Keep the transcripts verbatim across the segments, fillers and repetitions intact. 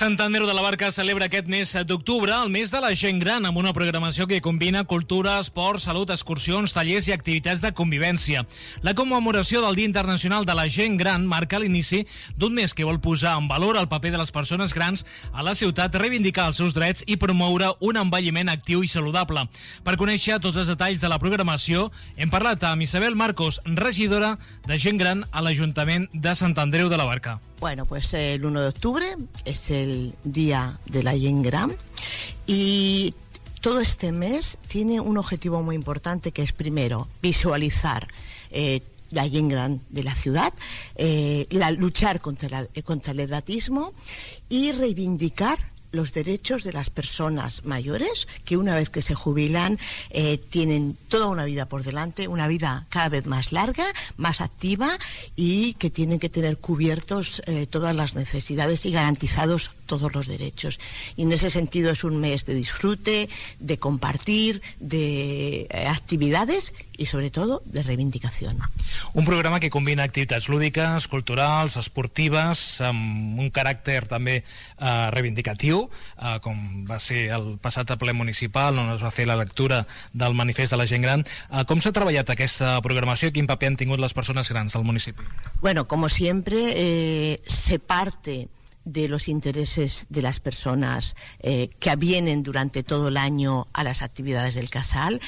Sant Andreu de la Barca celebra aquest mes d'octubre el mes de la gent gran amb una programació que combina cultura, esport, salut, excursions, tallers i activitats de convivència. La commemoració del Dia Internacional de la Gent Gran marca l'inici d'un mes que vol posar en valor el paper de les persones grans a la ciutat, reivindicar els seus drets i promoure un envelliment actiu i saludable. Per conèixer tots els detalls de la programació hem parlat amb Isabel Marcos, regidora de Gent Gran a l'Ajuntament de Sant Andreu de la Barca. Bueno, pues el uno de octubre es el Día de la Gent Gran y todo este mes tiene un objetivo muy importante que es, primero, visualizar eh, la gent gran de la ciudad, eh, la, luchar contra, la, eh, contra el edatismo y reivindicar los derechos de las personas mayores que una vez que se jubilan eh, tienen toda una vida por delante, una vida cada vez más larga, más activa y que tienen que tener cubiertos eh, todas las necesidades y garantizados todos los derechos. Y en ese sentido es un mes de disfrute, de compartir, de eh, actividades i sobretot de reivindicació. Un programa que combina activitats lúdiques, culturals, esportives, amb un caràcter també eh, reivindicatiu, eh, com va ser el passat ple municipal on es va fer la lectura del manifest de la gent gran. Eh, com s'ha treballat aquesta programació i quin paper han tingut les persones grans al municipi? Bueno, como siempre, eh, se parte de los intereses de las personas eh, que vienen durante todo el año a las actividades del Casal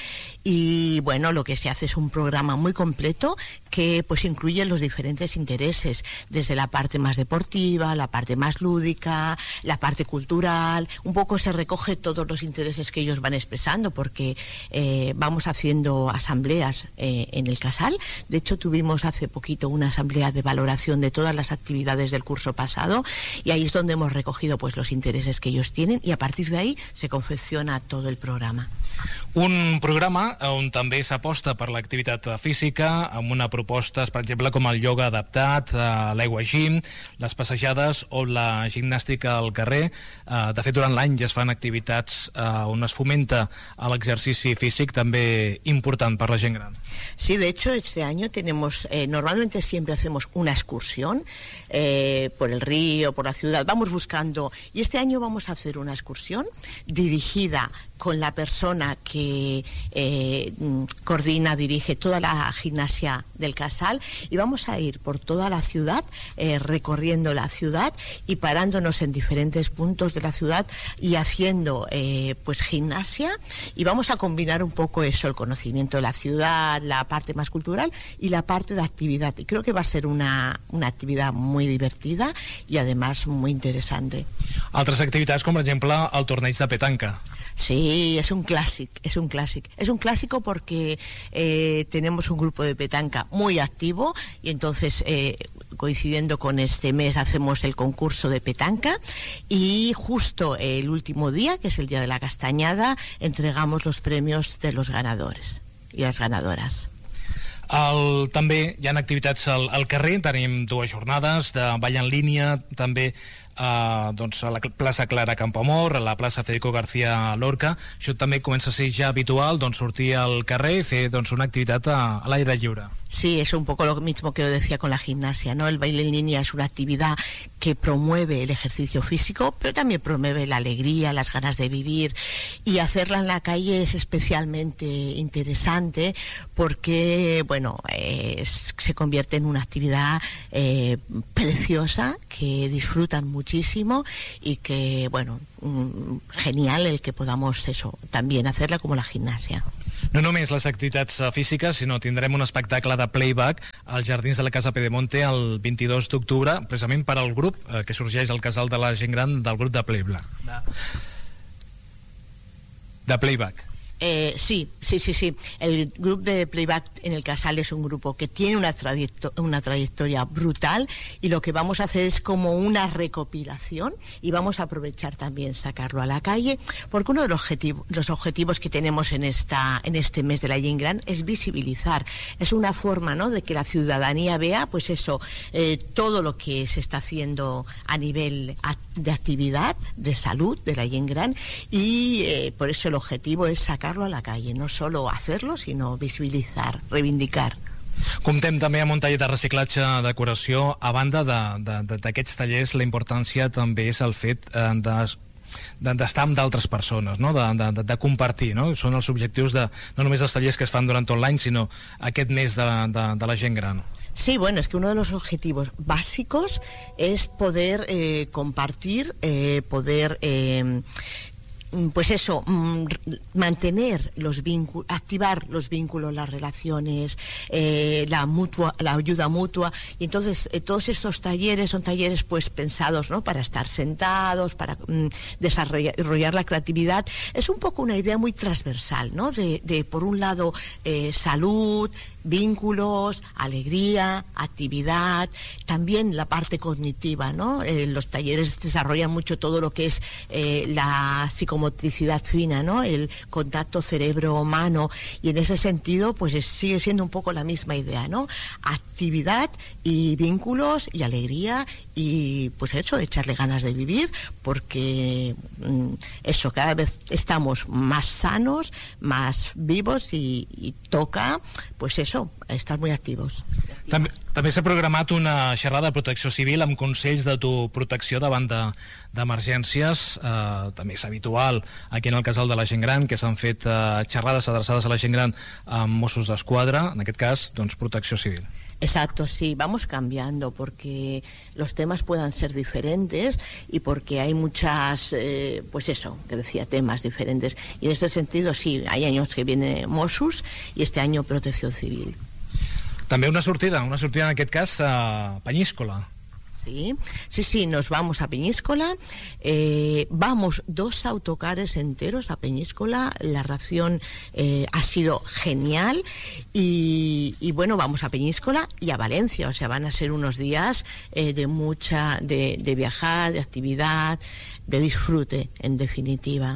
y bueno, lo que se hace es un programa muy completo que pues incluye los diferentes intereses, desde la parte más deportiva, la parte más lúdica, la parte cultural, un poco se recoge todos los intereses que ellos van expresando porque eh, vamos haciendo asambleas eh, en el Casal. De hecho, tuvimos hace poquito una asamblea de valoración de todas las actividades del curso pasado y ahí es donde hemos recogido pues los intereses que ellos tienen y a partir de ahí se confecciona todo el programa. Un programa on també s'aposta per l'activitat física amb una propostes, per exemple, com el ioga adaptat, l'aigua gym, les passejades o la gimnàstica al carrer. De fet, durant l'any ja es fan activitats on es fomenta l'exercici físic, també important per la gent gran. Sí, de hecho, este año tenemos, eh, normalmente siempre hacemos una excursión eh, por el río, por la ciudad, vamos buscando, y este año vamos a hacer una excursión dirigida con la persona que eh, coordina, dirige toda la gimnasia del Casal y vamos a ir por toda la ciudad, eh, recorriendo la ciudad y parándonos en diferentes puntos de la ciudad y haciendo eh, pues gimnasia y vamos a combinar un poco eso, el conocimiento de la ciudad, la parte más cultural y la parte de actividad y creo que va a ser una, una actividad muy divertida y además muy interesante. Altres activitats com per exemple el torneig de petanca. Sí, es un clásico, es un clásico. Es un clásico porque eh, tenemos un grupo de petanca muy activo y entonces eh, coincidiendo con este mes hacemos el concurso de petanca y justo el último día, que es el día de la castañada, entregamos los premios de los ganadores y las ganadoras. El, també hi ha activitats al, al carrer, tenim dues jornades de ball en línia, també Uh, doncs a la plaça Clara Campoamor, a la plaça Federico García Lorca. Això també comença a ser ja habitual, doncs sortir al carrer i fer doncs una activitat a, a l'aire lliure. Sí, es un poco lo mismo que lo decía con la gimnasia, ¿no? El baile en línea es una actividad que promueve el ejercicio físico, pero también promueve la alegría, las ganas de vivir y hacerla en la calle es especialmente interesante porque, bueno, eh, se convierte en una actividad eh, preciosa que disfrutan muchísimo y que, bueno, genial el que podamos eso, también hacerla como la gimnasia. No només les activitats físiques, sinó tindrem un espectacle de playback als Jardins de la Casa Pedemonte el vint-i-dos d'octubre, precisament per al grup eh, que sorgeix al Casal de la Gent Gran del grup de playback. De, de playback. Eh, sí, sí, sí, sí. El grupo de playback en el Casal es un grupo que tiene una, trayecto- una trayectoria brutal y lo que vamos a hacer es como una recopilación y vamos a aprovechar también sacarlo a la calle porque uno de los, objetivo- los objetivos que tenemos en, esta, en este mes de la Gent Gran es visibilizar. Es una forma, ¿no?, de que la ciudadanía vea pues eso, eh, todo lo que se está haciendo a nivel de actividad, de salud de la Gent Gran y eh, por eso el objetivo es sacar a la calle, no solo hacerlo, sino visibilizar, reivindicar. Comptem també amb un taller de reciclatge de decoració. A banda d'aquests tallers, la importància també és el fet de d'estar amb d'altres persones, no? de, de, de compartir, no? Són els objectius de no només els tallers que es fan durant tot l'any, sinó aquest mes de, de, de la gent gran. Sí, bueno, es que uno de los objetivos básicos es poder eh, compartir, eh, poder... Eh, pues eso, mantener los vínculos, activar los vínculos, las relaciones, eh, la mutua, la ayuda mutua. Y entonces eh, todos estos talleres son talleres pues pensados, ¿no?, para estar sentados, para mm, desarrollar la creatividad. Es un poco una idea muy transversal, ¿no? De, de por un lado eh, salud, vínculos, alegría, actividad, también la parte cognitiva, ¿no? Eh, los talleres desarrollan mucho todo lo que es eh, la psicomotricidad fina, ¿no? El contacto cerebro-mano, y en ese sentido pues es, sigue siendo un poco la misma idea, ¿no? Actividad y vínculos y alegría y pues eso, echarle ganas de vivir, porque mm, eso, cada vez estamos más sanos, más vivos y, y toca pues eso, estar muy activos. També, també s'ha programat una xerrada de protecció civil amb consells d'autoprotecció davant d'emergències. De, eh, també és habitual aquí en el Casal de la Gent Gran que s'han fet eh, xerrades adreçades a la gent gran amb Mossos d'Esquadra, en aquest cas, doncs, protecció civil. Exacto, sí, vamos cambiando porque los temas puedan ser diferentes y porque hay muchas, eh, pues eso, que decía, temas diferentes. Y en este sentido, sí, hay años que viene Mossos y este año Protecció Civil. També una sortida, una sortida en aquest cas a Peñíscola. Sí, sí, sí, nos vamos a Peñíscola, eh, vamos dos autocares enteros a Peñíscola, la ración eh, ha sido genial y, y bueno, vamos a Peñíscola y a Valencia, o sea, van a ser unos días eh, de mucha, de, de viajar, de actividad, de disfrute, en definitiva.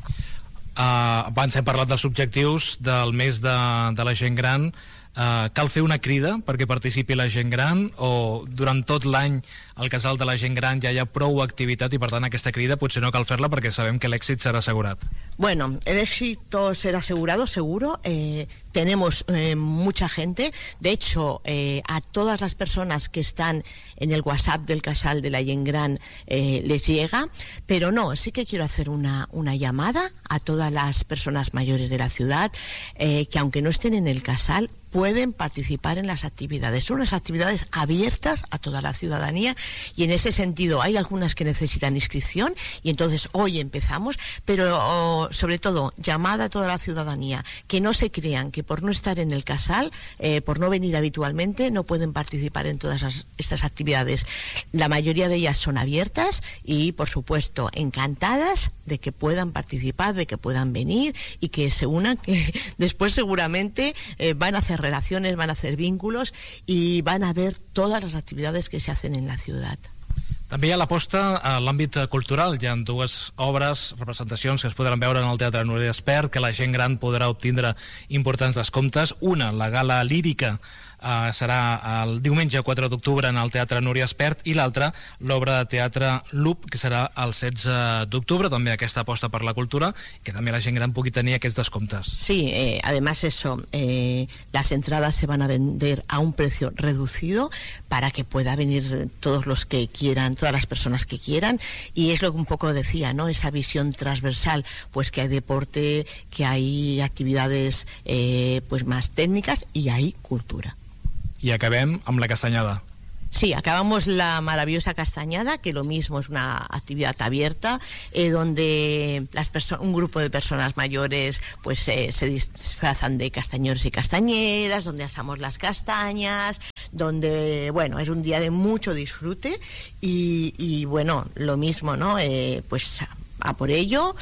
Uh, abans hem parlat dels objectius del mes de, de la gent gran. Uh, cal fer una crida perquè participi la gent gran, o durant tot l'any al Casal de la Gent Gran ja hi ha prou activitat i per tant aquesta crida potser no cal fer-la perquè sabem que l'èxit serà assegurat? Bueno, el éxito será asegurado, seguro. Eh, tenemos eh, mucha gente. De hecho, eh, a todas las personas que están en el WhatsApp del Casal de la Gent Gran eh, les llega. Pero no, sí que quiero hacer una, una llamada a todas las personas mayores de la ciudad eh, que aunque no estén en el Casal, pueden participar en las actividades. Son unas actividades abiertas a toda la ciudadanía y en ese sentido hay algunas que necesitan inscripción y entonces hoy empezamos, pero oh, sobre todo llamada a toda la ciudadanía que no se crean que por no estar en el Casal, eh, por no venir habitualmente, no pueden participar en todas las, estas actividades. La mayoría de ellas son abiertas y por supuesto encantadas de que puedan participar, de que puedan venir y que se unan, que después seguramente eh, van a hacer relaciones, van a hacer vínculos y van a ver todas las actividades que se hacen en la ciudad. També hi ha l'aposta a l'àmbit cultural. Hi ha dues obres, representacions que es podran veure en el Teatre Núria Espert, que la gent gran podrà obtindre importants descomptes. Una, la gala lírica, Uh, serà el diumenge quatre d'octubre en el Teatre Núria Espert, i l'altra, l'obra de teatre Loop, que serà el setze d'octubre. També aquesta aposta per la cultura, que també la gent gran pugui tenir aquests descomptes. Sí, eh, además eso, eh, las entradas se van a vender a un precio reducido para que pueda venir todos los que quieran, todas las personas que quieran, y es lo que un poco decía, ¿no? Esa visión transversal, pues que hay deporte, que hay actividades eh, pues más técnicas y hay cultura. Y acabem amb la castanyada. Sí, acabamos la maravillosa castañada, que lo mismo es una actividad abierta, eh, donde las un grupo de personas mayores pues eh, se disfrazan de castañeros y castañeras, donde asamos las castañas, donde, bueno, es un día de mucho disfrute y, y bueno, lo mismo, ¿no? Eh, pues a, a por ello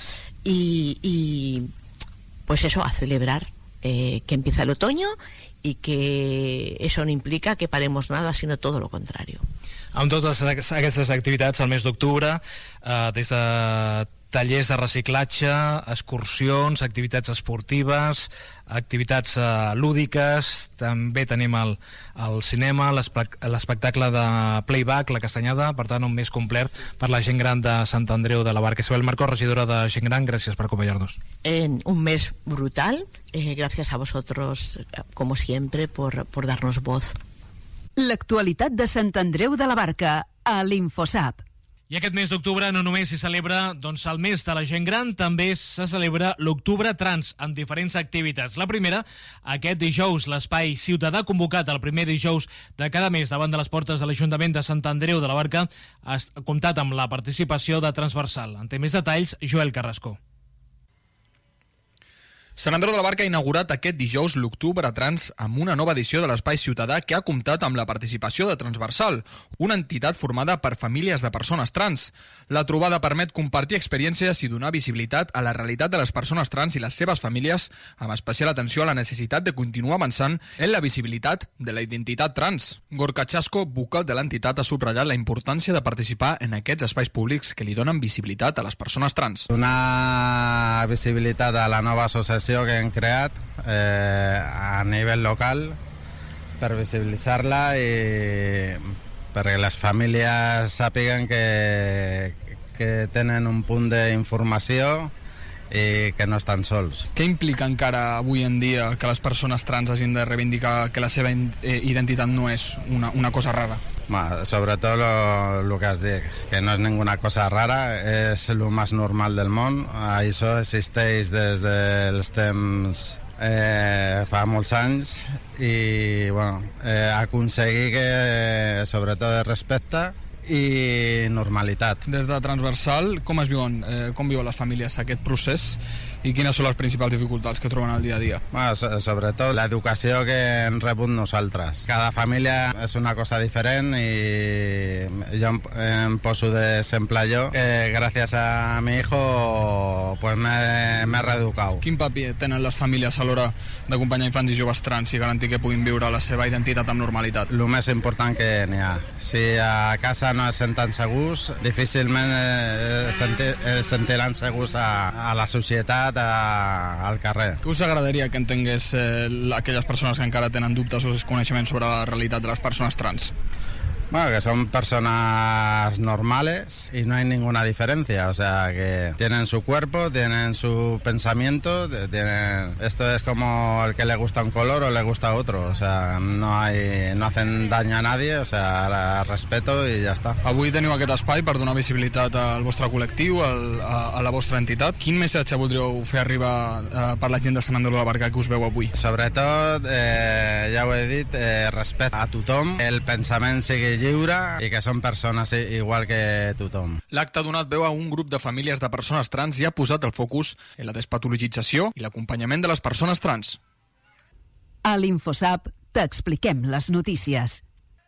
y, y pues eso, a celebrar eh, que empieza el otoño y que eso no implica que paremos nada, sino todo lo contrario. Amb totes aquestes activitats al mes d'octubre, eh, des de tallers de reciclatge, excursions, activitats esportives, activitats uh, lúdiques, també tenim el, el cinema, l'espectacle de playback, la castanyada, per tant un mes complet per la gent gran de Sant Andreu de la Barca. Isabel Marcó, regidora de Gent Gran, gràcies per acompanyar-nos. En un mes brutal, eh, gracias a vosotros, como siempre, por, por darnos voz. L'actualitat de Sant Andreu de la Barca, a l'Infosap. I aquest mes d'octubre no només s'hi celebra doncs, el mes de la gent gran, també se celebra l'Octubre Trans, amb diferents activitats. La primera, aquest dijous, l'espai ciutadà convocat el primer dijous de cada mes davant de les portes de l'Ajuntament de Sant Andreu de la Barca ha comptat amb la participació de Transversal. En té més detalls, Joel Carrasco. Sant Andreu de la Barca ha inaugurat aquest dijous l'Octubre Trans amb una nova edició de l'Espai Ciutadà que ha comptat amb la participació de Transversal, una entitat formada per famílies de persones trans. La trobada permet compartir experiències i donar visibilitat a la realitat de les persones trans i les seves famílies, amb especial atenció a la necessitat de continuar avançant en la visibilitat de la identitat trans. Gorka Chasco, vocal de l'entitat, ha subratllat la importància de participar en aquests espais públics que li donen visibilitat a les persones trans. Donar visibilitat a la nova associació que hem creat eh, a nivell local per visibilitzar-la i perquè les famílies sàpiguen que, que tenen un punt d'informació i que no estan sols. Què implica encara avui en dia que les persones trans hagin de reivindicar que la seva identitat no és una, una cosa rara? Bueno, sobretot el que has dit, que no és ninguna cosa rara, és el més normal del món. Això existeix des dels temps eh, fa molts anys i bueno, eh, aconseguir que sobretot respecte i normalitat. Des de Transversal, com es viuen, eh, com viuen les famílies aquest procés i quines són les principals dificultats que troben al dia a dia? Bueno, so, sobretot l'educació que hem rebut nosaltres. Cada família és una cosa diferent i jo em, em poso d'exemple jo, que gràcies a mi hijo pues m'he reeducat. Quin paper tenen les famílies a l'hora d'acompanyar infants i joves trans i garantir que puguin viure la seva identitat amb normalitat? El més important que n'hi ha. Si a casa no es senten segurs, difícilment eh, sentir, eh, sentiran segurs a, a la societat, a, al carrer. Què us agradaria que entengués eh, aquelles persones que encara tenen dubtes o desconeixements sobre la realitat de les persones trans? Bueno, que son personas normales y no hay ninguna diferencia, o sea, que tienen su cuerpo, tienen su pensamiento, tienen... esto es como el que le gusta un color o le gusta otro, o sea, no hay, no hacen daño a nadie, o sea, respeto y ya está. Avui teniu aquest espai per donar visibilitat al vostre col·lectiu, al, a, a la vostra entitat. Quin missatge voldríeu fer arribar eh, per la gent de Sant Andreu de la Barca que us veu avui? Sobretot, eh, ja ho he dit, eh, respecte a tothom, el pensament sigui lliure i que són persones igual que tothom. L'acte ha donat veu a un grup de famílies de persones trans i ha posat el focus en la despatologització i l'acompanyament de les persones trans. A l'Infosap t'expliquem les notícies.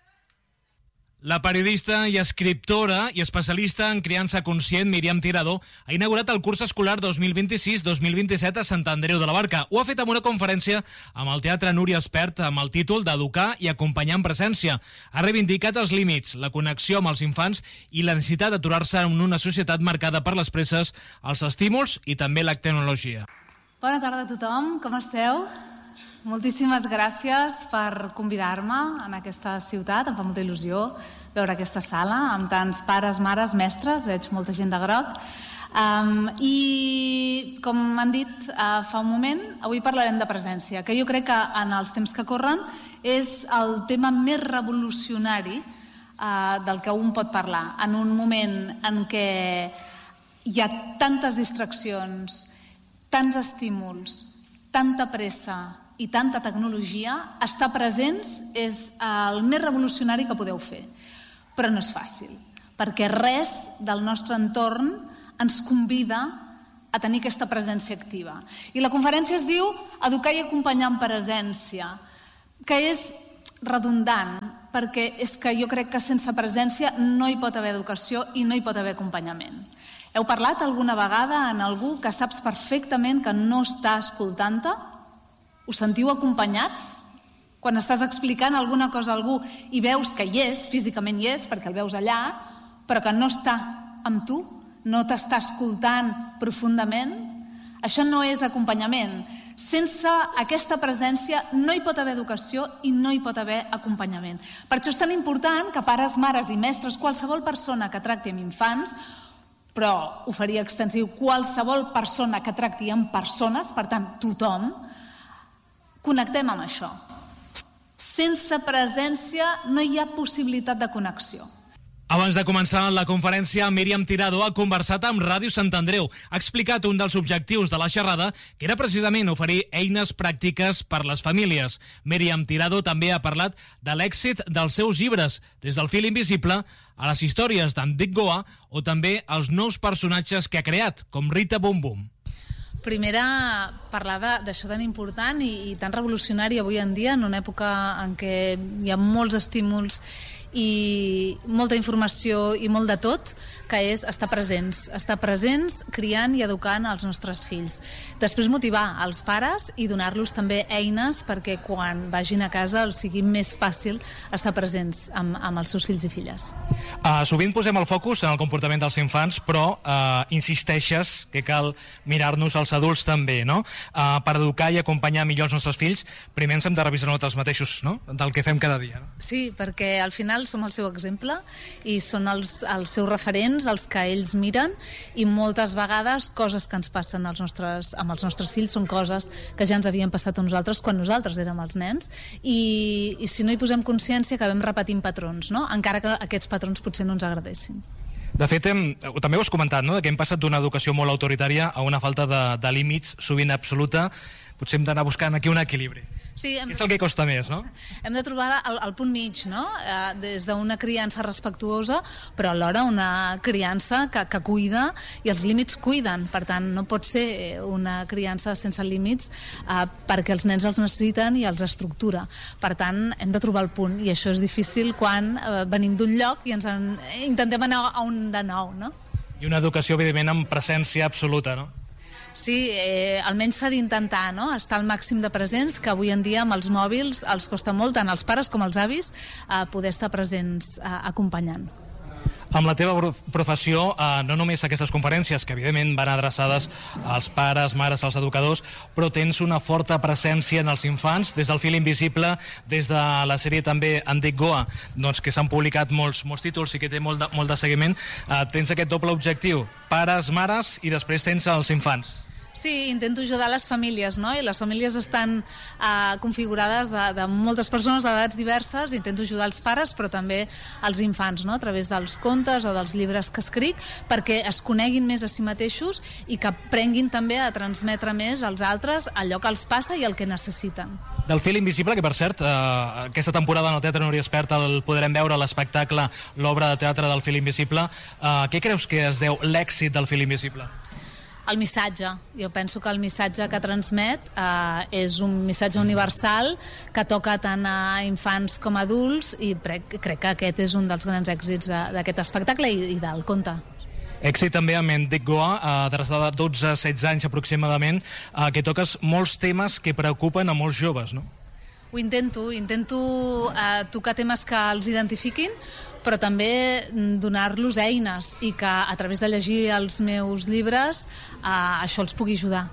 La periodista i escriptora i especialista en criança conscient Míriam Tirado ha inaugurat el curs escolar dos mil vint-i-sis dos mil vint-i-set a Sant Andreu de la Barca. Ho ha fet amb una conferència amb el Teatre Núria Espert amb el títol d'Educar i acompanyar en presència. Ha reivindicat els límits, la connexió amb els infants i la necessitat d'aturar-se en una societat marcada per les presses, els estímuls i també la tecnologia. Bona tarda a tothom, com esteu? Moltíssimes gràcies per convidar-me en aquesta ciutat. Em fa molta il·lusió veure aquesta sala amb tants pares, mares, mestres. Veig molta gent de groc. Um, I, com m'han dit uh, fa un moment, avui parlarem de presència, que jo crec que en els temps que corren és el tema més revolucionari uh, del que un pot parlar. En un moment en què hi ha tantes distraccions, tants estímuls, tanta pressa i tanta tecnologia, estar presents és el més revolucionari que podeu fer. Però no és fàcil, perquè res del nostre entorn ens convida a tenir aquesta presència activa. I la conferència es diu Educar i acompanyar en presència, que és redundant, perquè és que jo crec que sense presència no hi pot haver educació i no hi pot haver acompanyament. Heu parlat alguna vegada amb algú que saps perfectament que no està escoltant-te? Us sentiu acompanyats? Quan estàs explicant alguna cosa a algú i veus que hi és, físicament hi és, perquè el veus allà, però que no està amb tu, no t'està escoltant profundament, això no és acompanyament. Sense aquesta presència no hi pot haver educació i no hi pot haver acompanyament. Per això és tan important que pares, mares i mestres, qualsevol persona que tracti amb infants, però ho faria extensiu, qualsevol persona que tracti amb persones, per tant, tothom, connectem amb això. Sense presència no hi ha possibilitat de connexió. Abans de començar la conferència, Míriam Tirado ha conversat amb Ràdio Sant Andreu. Ha explicat un dels objectius de la xerrada, que era precisament oferir eines pràctiques per les famílies. Míriam Tirado també ha parlat de l'èxit dels seus llibres, des del fil invisible a les històries d'Enric Goa o també als nous personatges que ha creat, com Rita Bum Bum. Primera, parlar d'això tan important i, i tan revolucionari avui en dia, en una època en què hi ha molts estímuls i molta informació i molt de tot, que és estar presents, estar presents criant i educant els nostres fills. Després motivar els pares i donar-los també eines perquè quan vagin a casa els sigui més fàcil estar presents amb, amb els seus fills i filles. Uh, sovint posem el focus en el comportament dels infants, però uh, insisteixes que cal mirar-nos als adults també, no? Uh, per educar i acompanyar millor els nostres fills, primer ens hem de revisar nosaltres mateixos, no? Del que fem cada dia. No? Sí, perquè al final som el seu exemple i són els, els seus referents, els que ells miren, i moltes vegades coses que ens passen als nostres, amb els nostres fills són coses que ja ens havien passat a nosaltres quan nosaltres érem els nens, i, i si no hi posem consciència acabem repetint patrons, no? Encara que aquests patrons potser no ens agradessin. De fet, hem, també ho has comentat, no? Que hem passat d'una educació molt autoritària a una falta de, de límits sovint absoluta. Potser hem d'anar buscant aquí un equilibri. Sí, hem... És el que costa més, no? Hem de trobar el, el punt mig, no? Eh, des d'una criança respectuosa, però alhora una criança que, que cuida, i els límits cuiden. Per tant, no pot ser una criança sense límits eh, perquè els nens els necessiten i els estructura. Per tant, hem de trobar el punt, i això és difícil quan eh, venim d'un lloc i ens en, intentem anar a un de nou, no? I una educació, evidentment, amb presència absoluta, no? Sí, eh, almenys s'ha d'intentar, no? Estar al màxim de presents, que avui en dia amb els mòbils els costa molt, tant als pares com als avis, eh, poder estar presents eh, acompanyant. Amb la teva professió, eh, no només aquestes conferències, que evidentment van adreçades als pares, mares, als educadors, però tens una forta presència en els infants, des del fil invisible, des de la sèrie també Enric Goa, doncs, que s'han publicat molts, molts títols i que té molt de, molt de seguiment. Eh, tens aquest doble objectiu, pares, mares, i després tens els infants. Sí, intento ajudar les famílies, no? I les famílies estan eh, configurades de, de moltes persones d'edats diverses. Intento ajudar els pares, però també els infants, no? A través dels contes o dels llibres que escric, perquè es coneguin més a si mateixos i que aprenguin també a transmetre més als altres allò que els passa i el que necessiten. Del fil invisible, que per cert, eh, aquesta temporada en el Teatre Núria Espert el podrem veure a l'espectacle, l'obra de teatre del fil invisible. Eh, què creus que es deu l'èxit del fil invisible? El missatge. Jo penso que el missatge que transmet eh, és un missatge universal que toca tant a infants com a adults, i crec, crec que aquest és un dels grans èxits d'aquest espectacle i, i del conte. Èxit també amb Enric Goa, adreçada de dotze a setze anys aproximadament, eh, que toques molts temes que preocupen a molts joves, no? Ho intento, intento eh, tocar temes que els identifiquin, però també donar-los eines i que a través de llegir els meus llibres eh, això els pugui ajudar.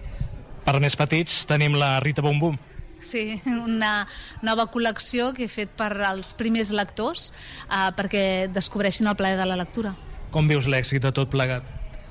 Per més petits tenim la Rita Bum Bum. Sí, una nova col·lecció que he fet per als primers lectors eh, perquè descobreixin el plaer de la lectura. Com vius l'èxit de tot plegat?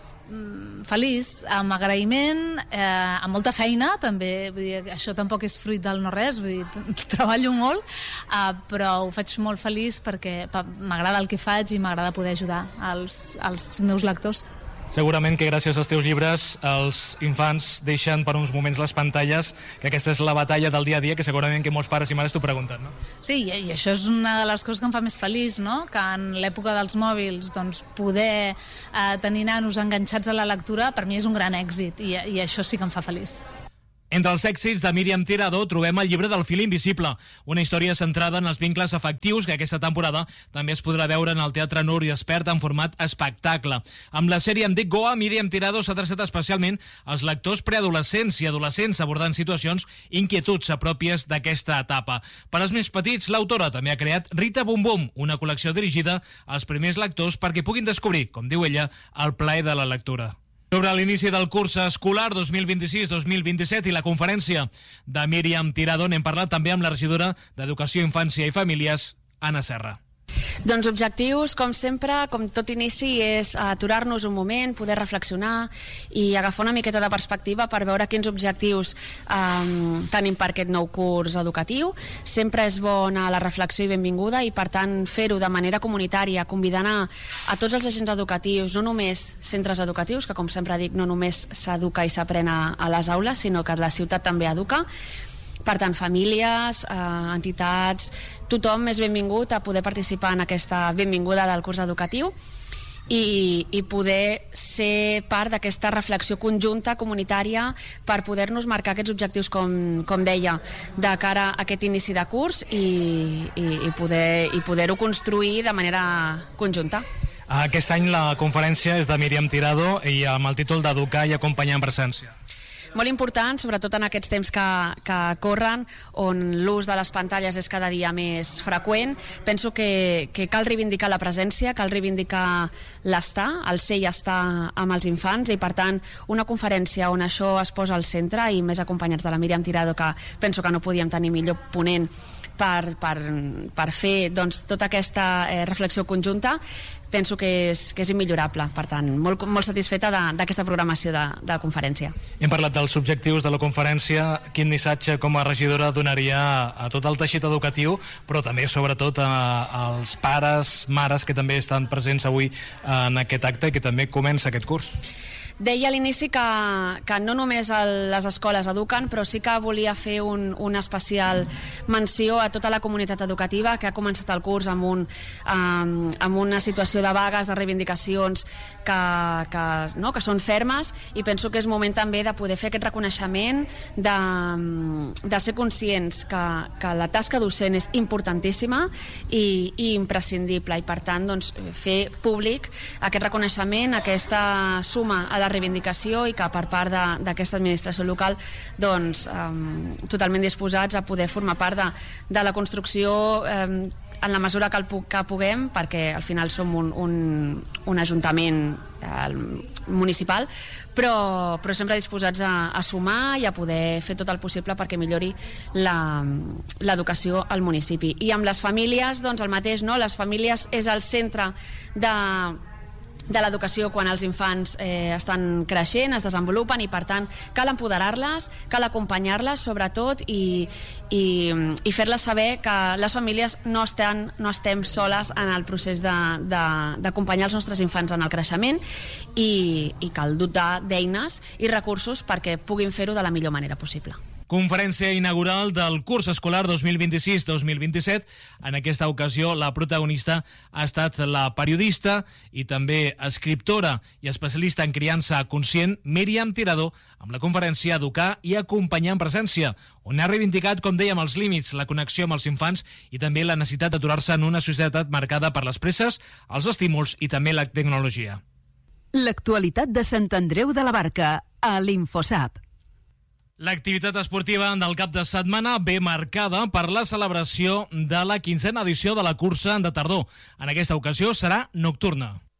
Feliç, amb agraïment, eh, amb molta feina també, vull dir, això tampoc és fruit del no res, vull dir, treballo molt, eh, però ho faig molt feliç perquè m'agrada el que faig i m'agrada poder ajudar als, als meus lectors. Segurament que gràcies als teus llibres els infants deixen per uns moments les pantalles, que aquesta és la batalla del dia a dia que segurament que molts pares i mares t'ho pregunten, no? Sí, i això és una de les coses que em fa més feliç, no? Que en l'època dels mòbils doncs, poder eh, tenir nanos enganxats a la lectura per mi és un gran èxit, i, i això sí que em fa feliç. Entre els èxits de Míriam Tirado trobem el llibre del fil invisible, una història centrada en els vincles afectius que aquesta temporada també es podrà veure en el Teatre Nur i Espert en format espectacle. Amb la sèrie Em dic Goa, Míriam Tirado s'ha adreçat especialment als lectors preadolescents i adolescents abordant situacions i inquietuds pròpies d'aquesta etapa. Per als més petits, l'autora també ha creat Rita Bum Bum, una col·lecció dirigida als primers lectors perquè puguin descobrir, com diu ella, el plaer de la lectura. Sobre l'inici del curs escolar dos mil vint-i-sis dos mil vint-i-set i la conferència de Míriam Tirado n'hem parlat també amb la regidora d'Educació, Infància i Famílies, Anna Serra. Doncs objectius, com sempre, com tot inici, és aturar-nos un moment, poder reflexionar i agafar una miqueta de perspectiva per veure quins objectius eh, tenim per aquest nou curs educatiu. Sempre és bona la reflexió i benvinguda i, per tant, fer-ho de manera comunitària, convidant a, a tots els agents educatius, no només centres educatius, que com sempre dic, no només s'educa i s'aprèn a, a les aules, sinó que la ciutat també educa. Per tant, famílies, eh, entitats, tothom és benvingut a poder participar en aquesta benvinguda del curs educatiu i, i poder ser part d'aquesta reflexió conjunta, comunitària, per poder-nos marcar aquests objectius, com, com deia, de cara a aquest inici de curs i, i, i poder, i poder-ho construir de manera conjunta. Aquest any la conferència és de Míriam Tirado i amb el títol d'Educar i Acompanyar en Presència. Molt important, sobretot en aquests temps que, que corren, on l'ús de les pantalles és cada dia més freqüent. Penso que, que cal reivindicar la presència, cal reivindicar l'estar, el ser i estar amb els infants, i per tant una conferència on això es posa al centre, i més acompanyats de la Míriam Tirado, que penso que no podíem tenir millor ponent per, per, per fer doncs, tota aquesta eh, reflexió conjunta, penso que és, que és immillorable. Per tant, molt, molt satisfeta d'aquesta programació de, de conferència. Hem parlat dels objectius de la conferència. Quin missatge com a regidora donaria a tot el teixit educatiu, però també sobretot a, als pares, mares que també estan presents avui en aquest acte i que també comença aquest curs? Deia a l'inici que, que no només el, les escoles eduquen, però sí que volia fer un, una especial menció a tota la comunitat educativa que ha començat el curs amb, un, um, amb una situació de vagues, de reivindicacions que, que, no, que són fermes, i penso que és moment també de poder fer aquest reconeixement, de, de ser conscients que, que la tasca docent és importantíssima i, i imprescindible, i per tant doncs, fer públic aquest reconeixement, aquesta suma a la reivindicació, i que per part d'aquesta administració local doncs, eh, totalment disposats a poder formar part de, de la construcció eh, en la mesura que, el, que puguem, perquè al final som un, un, un ajuntament eh, municipal, però, però sempre disposats a, a sumar i a poder fer tot el possible perquè millori l'educació al municipi. I amb les famílies, doncs el mateix, no? Les famílies és el centre de de l'educació quan els infants eh, estan creixent, es desenvolupen, i per tant cal empoderar-les, cal acompanyar-les sobretot, i, i, i fer-les saber que les famílies no, estan, no estem soles en el procés d'acompanyar els nostres infants en el creixement, i, i cal dotar d'eines i recursos perquè puguin fer-ho de la millor manera possible. Conferència inaugural del curs escolar dos mil vint-i-sis dos mil vint-i-set. En aquesta ocasió la protagonista ha estat la periodista i també escriptora i especialista en criança conscient Míriam Tirado, amb la conferència Educar i Acompanyar en Presència, on ha reivindicat, com dèiem, els límits, la connexió amb els infants i també la necessitat d'aturar-se en una societat marcada per les presses, els estímuls i també la tecnologia. L'actualitat de Sant Andreu de la Barca, a l'Infosap. L'activitat esportiva del cap de setmana ve marcada per la celebració de la quinzena edició de la cursa de tardor. En aquesta ocasió serà nocturna.